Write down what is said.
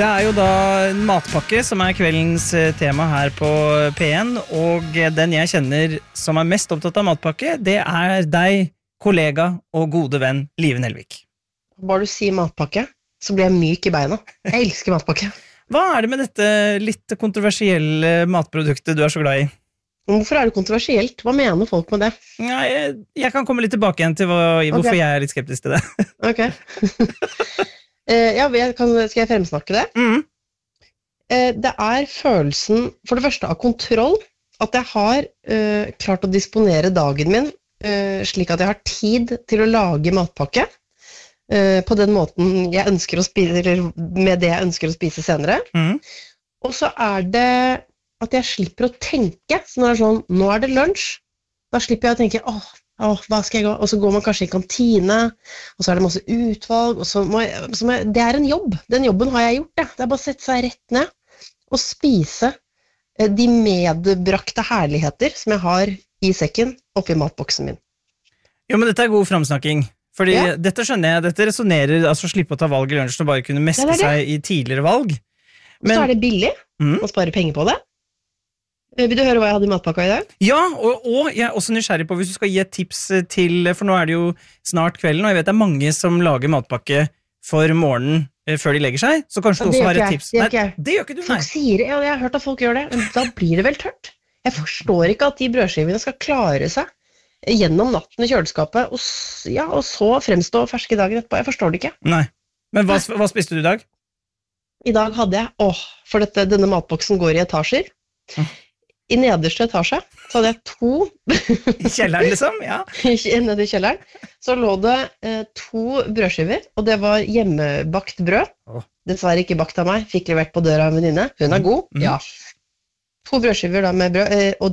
Det jo da en matpakke som kveldens tema her på P1, og den jeg kjenner som mest opptatt av matpakke, det deg, kollega og gode venn Live Nelvik. Bare du sier matpakke, så blir jeg myk i beina. Jeg elsker matpakke. Hva det med dette litt kontroversielle matproduktet du så glad i? Hvorfor det kontroversielt? Hva mener folk med det? Ja, jeg kan komme litt tilbake igjen til hvorfor jeg litt skeptisk til det. Ok. Ja, skal jeg fremsnakke det? Det følelsen, for det første, av kontroll, at jeg har klart å disponere dagen min slik at jeg har tid til å lage matpakke på den måten jeg ønsker å spise, eller med det jeg ønsker å spise senere. Og så det at jeg slipper å tenke, så når det sånn, nå det lunsj, da slipper jeg å tenke, hva skal jeg gå? Og så går man kanskje i kantine, og så det masse utvalg, og så det en jobb. Den jobben har jeg gjort, det. Det bare å sette seg rett ned, og spise de medbrakte herligheter som jeg har i sekken, oppi matboksen min. Jo, men dette god framsnakking. Fordi dette skjønner jeg, dette resonerer, altså slippe å ta valg i lunsjen og bare kunne meske seg i tidligere valg. Men så det billig, å spare penger på det. Vil du høre hva jeg hadde i matpakka i dag? Ja, og jeg også nysgjerrig på hvis du skal gi et tips til, for nå det jo snart kvelden, og jeg vet det mange som lager matpakke for morgenen før de legger seg, så kanskje du også har et tips. Det gjør ikke du, nei. Folk sier, ja, jeg har hørt at folk gjør det, men da blir det vel tørt. Jeg forstår ikke at de brødskivene skal klare seg gjennom natten i kjøleskapet, og så fremstå ferske dagen etterpå. Jeg forstår det ikke. Nei, men hva spiste du i dag? I dag hadde jeg, for denne matboksen går i etasjer. I nederste etasje så hadde jeg 2 I kjelleren liksom, ja. Nede i kjelleren så lå det 2 brødskiver, og det var hjemmebakt brød. Dessverre ikke bakt av meg, fikk levert på døra av en venninne. Hun god, ja. 2 brødskiver da med brød, og